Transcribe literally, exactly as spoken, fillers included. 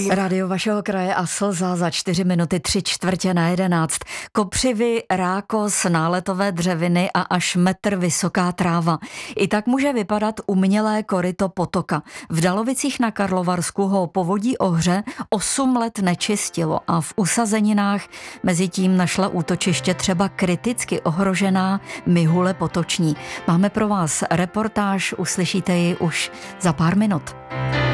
Rádio vašeho kraje a Slza za čtyři minuty tři čtvrtě na jedenáct. Kopřivy, rákos, náletové dřeviny a až metr vysoká tráva. I tak může vypadat umělé koryto potoka. V Dalovicích na Karlovarsku ho povodí Ohře osm let nečistilo a v usazeninách mezi tím našla útočiště třeba kriticky ohrožená mihule potoční. Máme pro vás reportáž, uslyšíte ji už za pár minut.